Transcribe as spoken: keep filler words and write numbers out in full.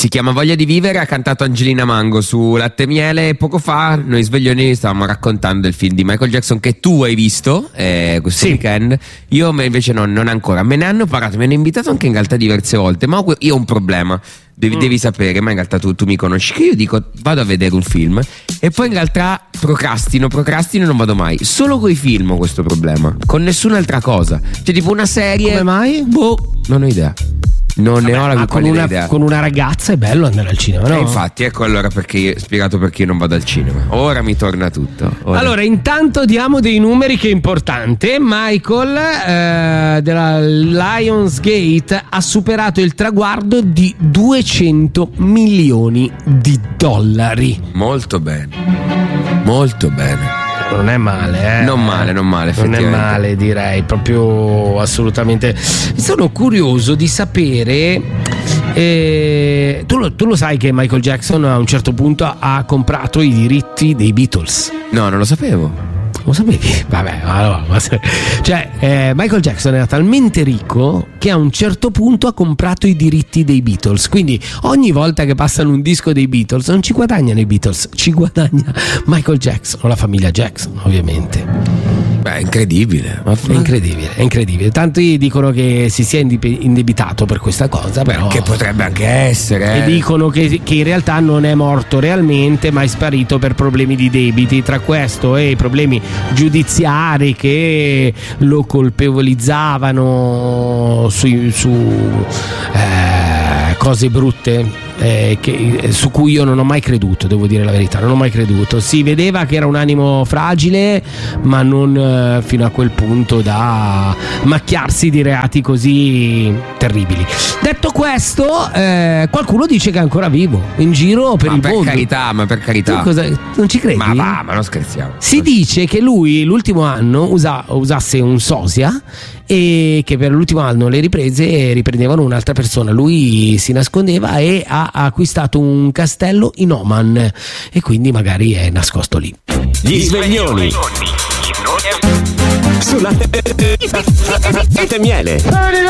Si chiama Voglia di vivere, ha cantato Angelina Mango su Latte e Miele e poco fa noi sveglioni stavamo raccontando il film di Michael Jackson che tu hai visto eh, questo sì. weekend. Io invece no, non ancora. Me ne hanno parlato, mi hanno invitato anche in realtà diverse volte, ma io ho un problema. Devi, mm. devi sapere, ma in realtà tu, tu mi conosci, che io dico vado a vedere un film e poi in realtà procrastino, procrastino e non vado mai. Solo coi film ho questo problema, con nessun'altra cosa. Cioè tipo una serie. Come mai? Boh, non ho idea. Non Vabbè, ne ho la ah, con, una, idea. con una ragazza è bello andare al cinema, no? E infatti, ecco allora perché io, spiegato perché io non vado al cinema. Ora mi torna tutto. Ora. Allora, intanto diamo dei numeri che è importante. Michael eh, della Lionsgate ha superato il traguardo di duecento milioni di dollari. Molto bene. Molto bene. Non è male, eh? Non male, non male, Non è effettivamente. male, direi, proprio assolutamente. Sono curioso di sapere. Eh, tu, lo, tu lo sai che Michael Jackson a un certo punto ha comprato i diritti dei Beatles? No, non lo sapevo. Lo sapevi? Vabbè, allora, ma se- cioè eh, Michael Jackson era talmente ricco che a un certo punto ha comprato i diritti dei Beatles, quindi ogni volta che passano un disco dei Beatles non ci guadagnano i Beatles, ci guadagna Michael Jackson o la famiglia Jackson, ovviamente. Beh, è incredibile. Ma È incredibile, è incredibile. Tanti dicono che si sia indip- indebitato per questa cosa, però che potrebbe anche essere. e eh. dicono che, che in realtà non è morto realmente, ma è sparito per problemi di debiti. Tra questo e i problemi giudiziari che lo colpevolizzavano su, su eh, cose brutte. Eh, che, su cui io non ho mai creduto, devo dire la verità, non ho mai creduto. Si vedeva che era un animo fragile, ma non eh, fino a quel punto da macchiarsi di reati così terribili. Detto questo, eh, qualcuno dice che è ancora vivo in giro per ma il per mondo. carità, ma per carità. Tu cosa, non ci credi? Ma va, ma non scherziamo. Si dice che lui l'ultimo anno usa, usasse un sosia e che per l'ultimo anno le riprese riprendevano un'altra persona. Lui si nascondeva e ha acquistato un castello in Oman e quindi magari è nascosto lì. Gli sveglioni sulla Latte e Miele.